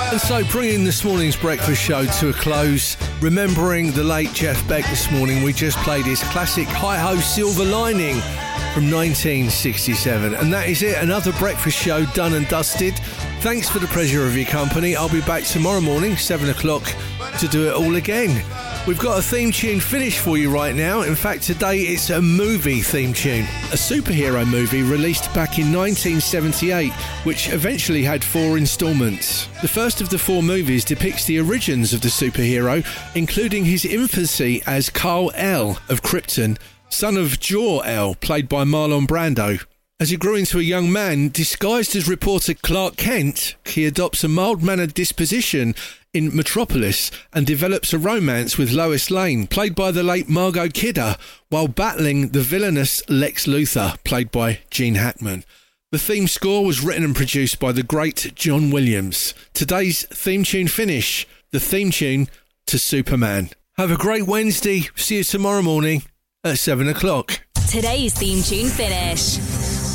And so, bringing this morning's breakfast show to a close, remembering the late Jeff Beck this morning, we just played his classic Hi-Ho Silver Lining from 1967. And that is it, another breakfast show done and dusted. Thanks for the pleasure of your company. I'll be back tomorrow morning, 7 o'clock, to do it all again. We've got a theme tune finished for you right now. In fact, today it's a movie theme tune. A superhero movie released back in 1978, which eventually had 4 installments. The first of the 4 movies depicts the origins of the superhero, including his infancy as Kal-El of Krypton, son of Jor-El, played by Marlon Brando. As he grew into a young man, disguised as reporter Clark Kent, he adopts a mild-mannered disposition in Metropolis and develops a romance with Lois Lane, played by the late Margot Kidder, while battling the villainous Lex Luthor, played by Gene Hackman. The theme score was written and produced by the great John Williams. Today's theme tune finish, the theme tune to Superman. Have a great Wednesday. See you tomorrow morning at 7 o'clock. Today's theme tune finish.